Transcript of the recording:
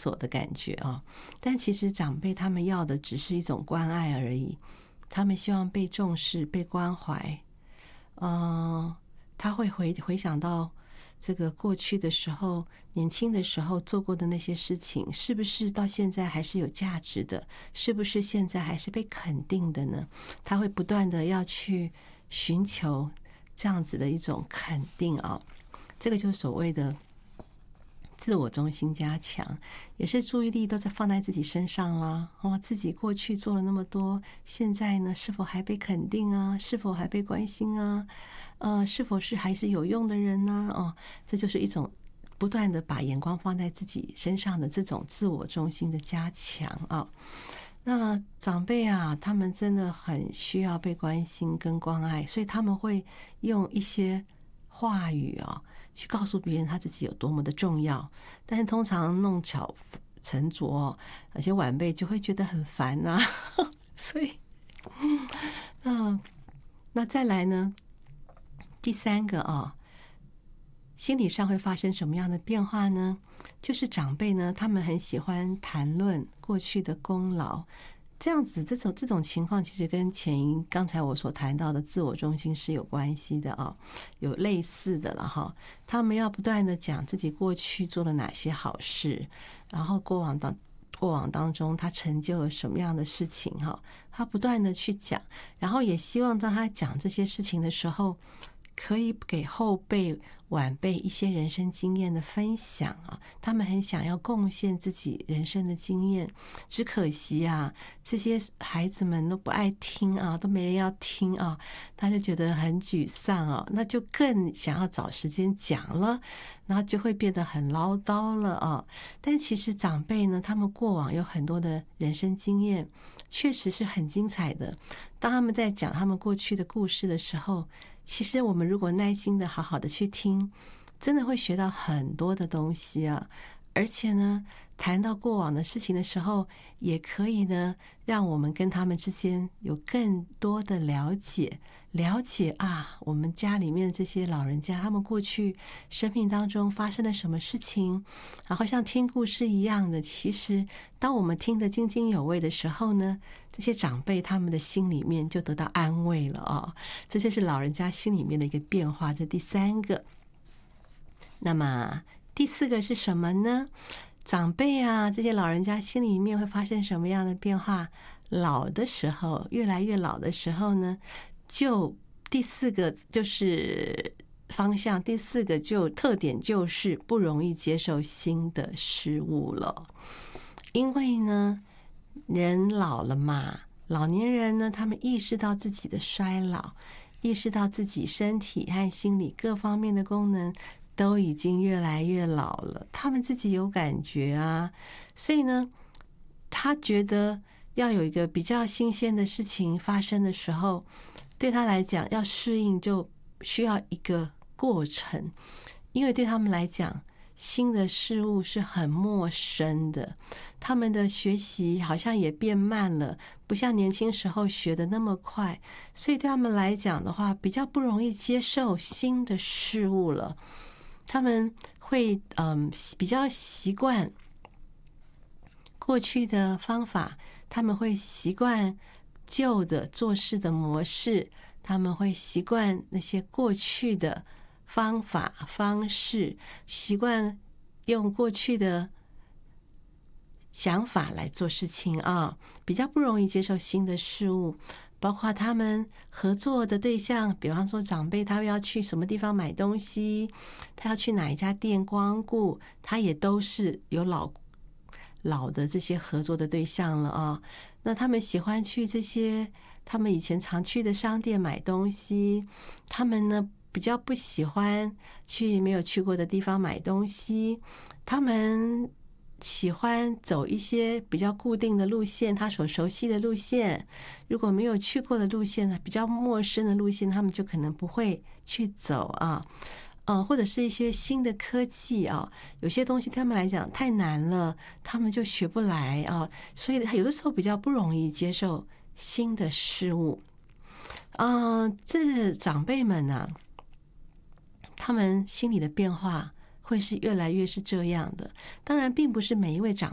索的感觉啊。但其实长辈他们要的只是一种关爱而已，他们希望被重视、被关怀。他会回想到这个过去的时候，年轻的时候做过的那些事情，是不是到现在还是有价值的？是不是现在还是被肯定的呢？他会不断的要去寻求这样子的一种肯定啊。这个就是所谓的自我中心加强，也是注意力都在放在自己身上啦。自己过去做了那么多，现在呢是否还被肯定啊？是否还被关心啊？是否是还是有用的人呢？这就是一种不断的把眼光放在自己身上的这种自我中心的加强啊。那长辈啊，他们真的很需要被关心跟关爱，所以他们会用一些话语啊，去告诉别人他自己有多么的重要。但是通常弄巧成拙，有些晚辈就会觉得很烦啊。所以那再来呢，第三个啊，心理上会发生什么样的变化呢？就是长辈呢，他们很喜欢谈论过去的功劳，这样子这种情况其实跟刚才我所谈到的自我中心是有关系的啊，有类似的了哈。他们要不断的讲自己过去做了哪些好事，然后过往当中他成就了什么样的事情哈，他不断的去讲，然后也希望当他讲这些事情的时候，可以给后辈晚辈一些人生经验的分享啊，他们很想要贡献自己人生的经验，只可惜啊，这些孩子们都不爱听啊，都没人要听啊，他就觉得很沮丧啊，那就更想要找时间讲了，然后就会变得很唠叨了啊。但其实长辈呢，他们过往有很多的人生经验，确实是很精彩的。当他们在讲他们过去的故事的时候，其实我们如果耐心的好好的去听，真的会学到很多的东西啊。而且呢，谈到过往的事情的时候，也可以呢，让我们跟他们之间有更多的了解啊，我们家里面的这些老人家，他们过去生命当中发生了什么事情，然后像听故事一样的。其实当我们听得津津有味的时候呢，这些长辈他们的心里面就得到安慰了啊。这就是老人家心里面的一个变化，这第三个。那么第四个是什么呢？长辈啊，这些老人家心里面会发生什么样的变化？老的时候，越来越老的时候呢，就第四个就是方向，第四个就特点就是不容易接受新的事物了。因为呢，人老了嘛，老年人呢，他们意识到自己的衰老，意识到自己身体和心理各方面的功能都已经越来越老了，他们自己有感觉啊，所以呢，他觉得要有一个比较新鲜的事情发生的时候，对他来讲要适应就需要一个过程，因为对他们来讲，新的事物是很陌生的，他们的学习好像也变慢了，不像年轻时候学的那么快，所以对他们来讲的话，比较不容易接受新的事物了。他们会比较习惯过去的方法，他们会习惯旧的做事的模式，他们会习惯那些过去的方法方式，习惯用过去的想法来做事情啊，比较不容易接受新的事物。包括他们合作的对象，比方说长辈他要去什么地方买东西，他要去哪一家店光顾，他也都是有老的这些合作的对象了啊。那他们喜欢去这些他们以前常去的商店买东西，他们呢比较不喜欢去没有去过的地方买东西，他们喜欢走一些比较固定的路线，他所熟悉的路线。如果没有去过的路线呢，比较陌生的路线，他们就可能不会去走啊。或者是一些新的科技啊，有些东西对他们来讲太难了，他们就学不来啊，所以有的时候比较不容易接受新的事物。这长辈们呢，他们心里的变化会是越来越是这样的。当然并不是每一位长